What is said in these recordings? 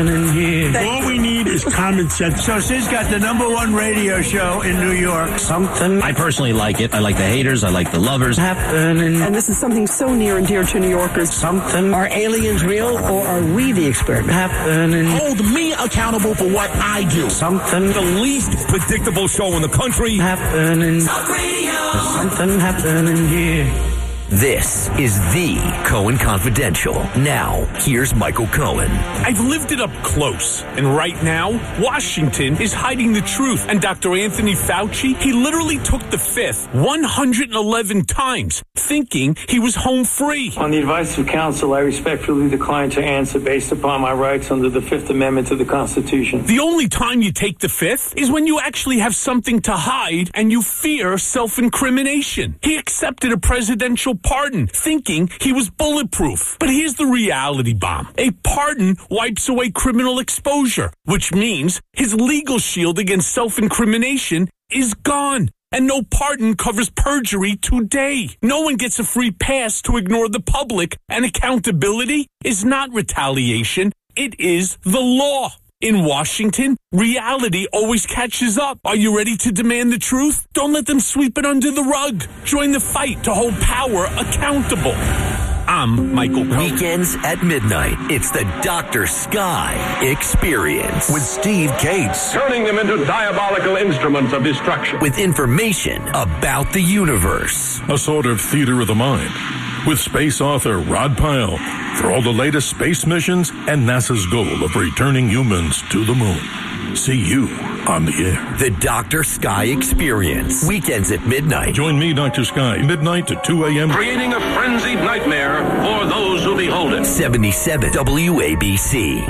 All we need is common sense. So she's got the #1 radio show in New York. Something. I personally like it. I like the haters. I like the lovers. Happening. And this is something so near and dear to New Yorkers. Something. Are aliens real or are we the experiment? Happening. Hold me accountable for what I do. Something. The least predictable show in the country. Happening. Talk radio. There's something happening here. This is the Cohen Confidential. Now, here's Michael Cohen. I've lived it up close. And right now, Washington is hiding the truth. And Dr. Anthony Fauci, he literally took the fifth 111 times, thinking he was home free. On the advice of counsel, I respectfully decline to answer based upon my rights under the Fifth Amendment to the Constitution. The only time you take the fifth is when you actually have something to hide and you fear self-incrimination. He accepted a presidential pardon, thinking he was bulletproof. But here's the reality bomb. A pardon wipes away criminal exposure, which means his legal shield against self-incrimination is gone. And no pardon covers perjury today. No one gets a free pass to ignore the public, and accountability is not retaliation. It is the law. In Washington, reality always catches up. Are you ready to demand the truth? Don't let them sweep it under the rug. Join the fight to hold power accountable. I'm Michael Cohen. Weekends at midnight. It's the Dr. Sky Experience. With Steve Cates. Turning them into diabolical instruments of destruction. With information about the universe. A sort of theater of the mind. With space author Rod Pyle for all the latest space missions and NASA's goal of returning humans to the moon. See you on the air. The Dr. Sky Experience. Weekends at midnight. Join me, Dr. Sky, midnight to 2 a.m. Creating a frenzied nightmare for those who behold it. 77 WABC.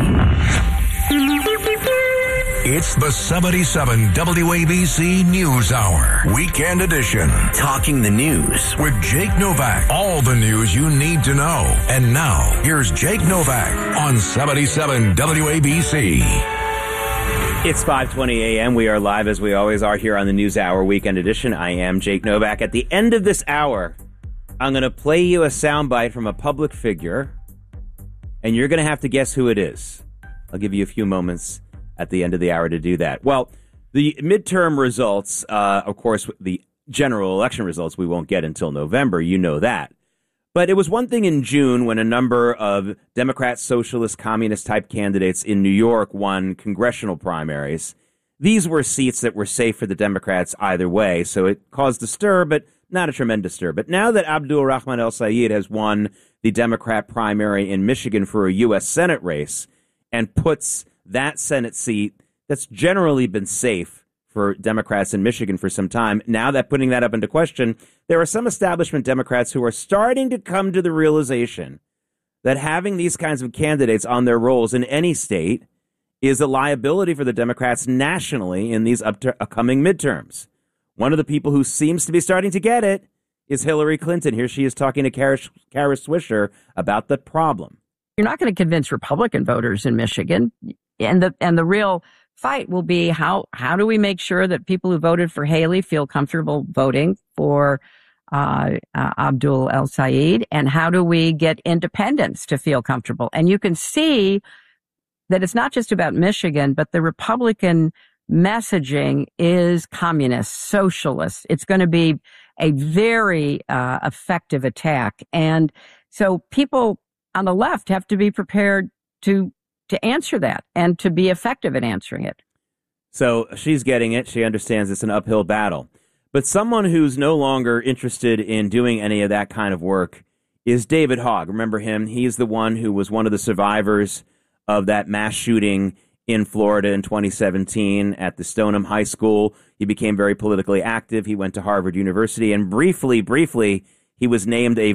It's the 77 WABC News Hour, Weekend Edition. Talking the news with Jake Novak. All the news you need to know. And now, here's Jake Novak on 77 WABC. It's 5:20 a.m. We are live as we always are here on the News Hour Weekend Edition. I am Jake Novak. At the end of this hour, I'm going to play you a soundbite from a public figure, and you're going to have to guess who it is. I'll give you a few moments at the end of the hour to do that. Well, the midterm results, of course, the general election results we won't get until November. You know that. But it was one thing in June when a number of Democrat, socialist, communist-type candidates in New York won congressional primaries. These were seats that were safe for the Democrats either way, so it caused a stir, but not a tremendous stir. But now that Abdul Rahman El-Sayed has won the Democrat primary in Michigan for a U.S. Senate race and puts that Senate seat that's generally been safe for Democrats in Michigan for some time, now that putting that up into question, there are some establishment Democrats who are starting to come to the realization that having these kinds of candidates on their rolls in any state is a liability for the Democrats nationally in these upcoming midterms. One of the people who seems to be starting to get it is Hillary Clinton. Here she is talking to Kara Swisher about the problem. You're not going to convince Republican voters in Michigan, and the real fight will be how do we make sure that people who voted for Haley feel comfortable voting for Abdul El-Sayed, and how do we get independents to feel comfortable? And you can see that it's not just about Michigan, but the Republican messaging is communist, socialist. It's going to be a very effective attack. And so people on the left have to be prepared to answer that and to be effective at answering it. So she's getting it. She understands it's an uphill battle. But someone who's no longer interested in doing any of that kind of work is David Hogg. Remember him? He's the one who was one of the survivors of that mass shooting in Florida in 2017 at the Stoneham High School. He became very politically active. He went to Harvard University, and briefly, he was named a